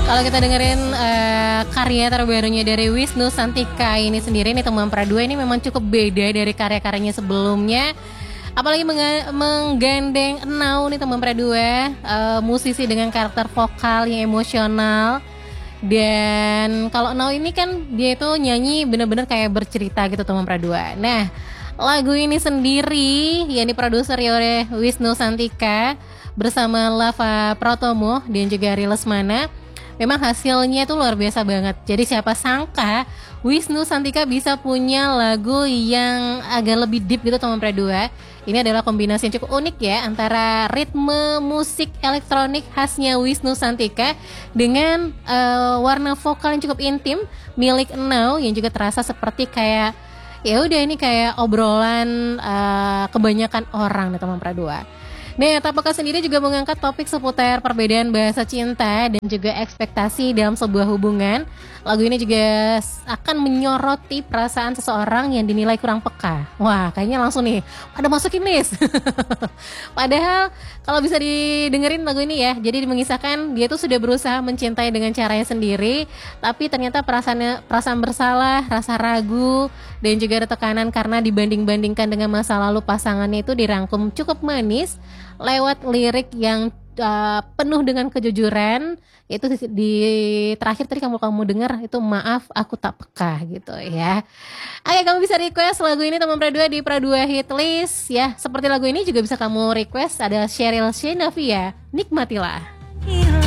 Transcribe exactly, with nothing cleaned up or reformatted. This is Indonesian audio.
Kalau kita dengerin uh, karya terbarunya dari Wisnu Santika ini sendiri nih teman Pradua, ini memang cukup beda dari karya-karyanya sebelumnya. Apalagi meng- menggandeng Enau nih teman Pradua, uh, musisi dengan karakter vokal yang emosional. Dan kalau Enau ini kan dia itu nyanyi bener-bener kayak bercerita gitu teman Pradua. Nah, lagu ini sendiri yang diproduksi oleh Wisnu Santika bersama Lava Pratomo dan juga Ari Lesmana. Memang hasilnya itu luar biasa banget. Jadi siapa sangka Wisnu Santika bisa punya lagu yang agak lebih deep gitu teman Pradua. Ini adalah kombinasi yang cukup unik ya antara ritme musik elektronik khasnya Wisnu Santika dengan uh, warna vokal yang cukup intim milik Enau yang juga terasa seperti kayak ya udah ini kayak obrolan uh, kebanyakan orang nih teman Pradua. Nah, Tapaka sendiri juga mengangkat topik seputar perbedaan bahasa cinta dan juga ekspektasi dalam sebuah hubungan. Lagu ini juga akan menyoroti perasaan seseorang yang dinilai kurang peka. Wah, kayaknya langsung nih pada masukin list. Padahal kalau bisa didengerin lagu ini ya, jadi mengisahkan dia tuh sudah berusaha mencintai dengan caranya sendiri, tapi ternyata perasaan perasaan bersalah, rasa ragu, dan juga ada tekanan karena dibanding-bandingkan dengan masa lalu pasangannya itu dirangkum cukup manis lewat lirik yang uh, penuh dengan kejujuran. Itu di terakhir tadi kamu kamu dengar itu maaf aku tak peka gitu ya. Oke, kamu bisa request lagu ini teman Pradua di Pradua Hit List ya. Seperti lagu ini juga bisa kamu request ada Sheryl Sheinafia, Nikmatilah.